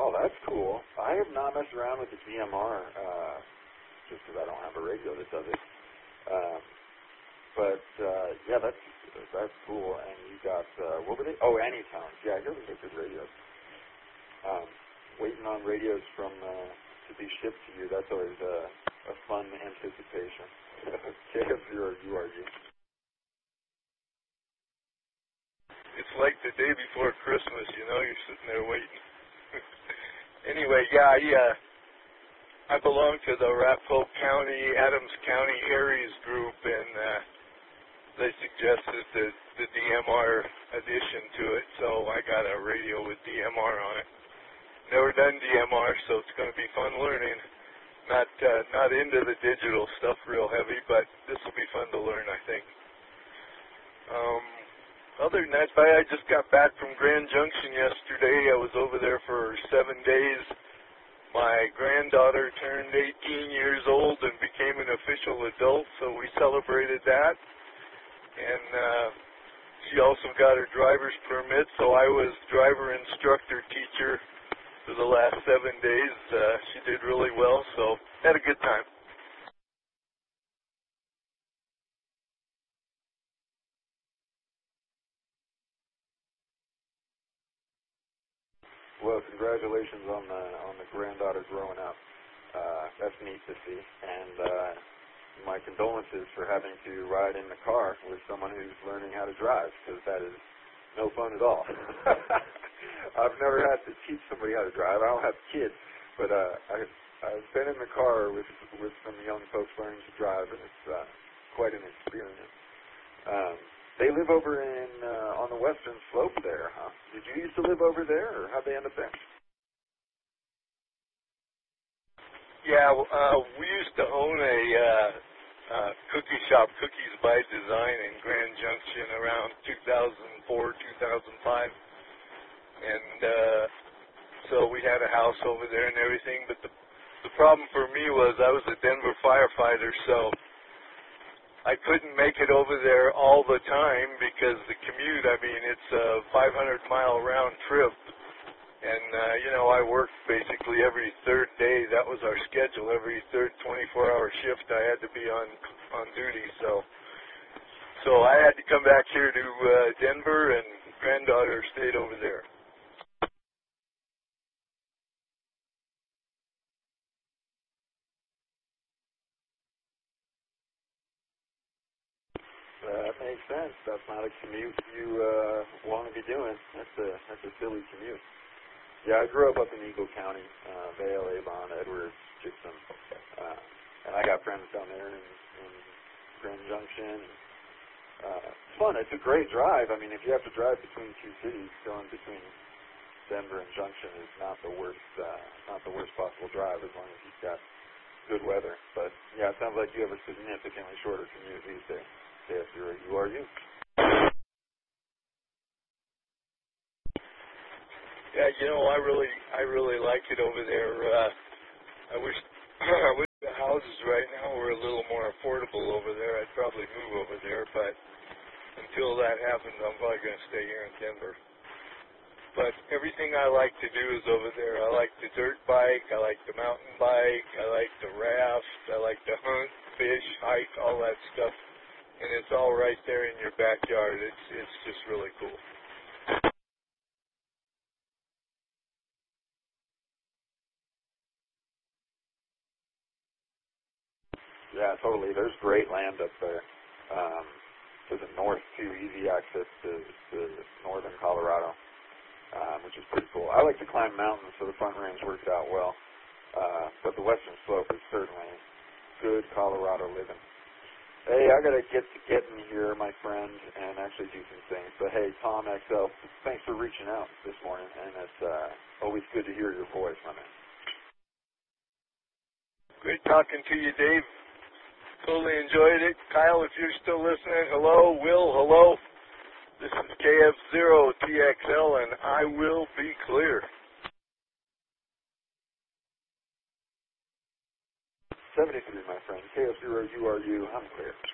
Oh, that's cool. I have not messed around with the DMR just because I don't have a radio that does it. Yeah, that's cool. And you got what were they? Oh, Anytones. Yeah, I hear they get good radios. Waiting on radios from to be shipped to you. That's always a fun anticipation. KF0URU. It's like the day before Christmas, you know, you're sitting there waiting. Anyway, yeah, I belong to the Arapahoe County, Adams County Aries group, and they suggested the DMR addition to it, so I got a radio with DMR on it. Never done DMR, so it's going to be fun learning. Not into the digital stuff real heavy, but this will be fun to learn, I think. Other than that, I just got back from Grand Junction yesterday. I was over there for 7 days. My granddaughter turned 18 years old and became an official adult, so we celebrated that. And she also got her driver's permit, so I was driver instructor teacher for the last 7 days. She did really well, so had a good time. Well, congratulations on the granddaughter growing up. That's neat to see, and my condolences for having to ride in the car with someone who's learning how to drive, because that is no fun at all. I've never had to teach somebody how to drive. I don't have kids, but I've been in the car with some young folks learning to drive, and it's quite an experience. They live over on the western slope there, huh? Did you used to live over there, or how'd they end up there? Yeah, we used to own a cookie shop, Cookies by Design, in Grand Junction around 2004, 2005. And so we had a house over there and everything, but the problem for me was I was a Denver firefighter, so I couldn't make it over there all the time because the commute, I mean, it's a 500-mile round trip. And, I worked basically every third day. That was our schedule. Every third 24-hour shift I had to be on duty. So I had to come back here to Denver, and granddaughter stayed over there. That makes sense. That's not a commute you want to be doing. That's a silly commute. Yeah, I grew up in Eagle County, Vale, Avon, Edwards, Gypsum, and I got friends down there in Grand Junction. It's fun. It's a great drive. I mean, if you have to drive between two cities, going between Denver and Junction is not the worst possible drive as long as you've got good weather. But yeah, it sounds like you have a significantly shorter commute these days. KF0URU. Yeah, I really like it over there. I wish the houses right now were a little more affordable over there. I'd probably move over there, but until that happens, I'm probably going to stay here in Denver. But everything I like to do is over there. I like the dirt bike, I like the mountain bike, I like the raft, I like to hunt, fish, hike, all that stuff. And it's all right there in your backyard. It's just really cool. Yeah, totally. There's great land up there. To the north, too, easy access to northern Colorado, which is pretty cool. I like to climb mountains, so the Front Range works out well. But the western slope is certainly good Colorado living. Hey, I got to get to getting here, my friend, and actually do some things. But hey, Tom XL, thanks for reaching out this morning, and it's always good to hear your voice, my man. Great talking to you, Dave. Totally enjoyed it. Kyle, if you're still listening, hello. Will, hello. This is KF0TXL, and I will be clear. 73, my friend. KF0URU, I'm clear.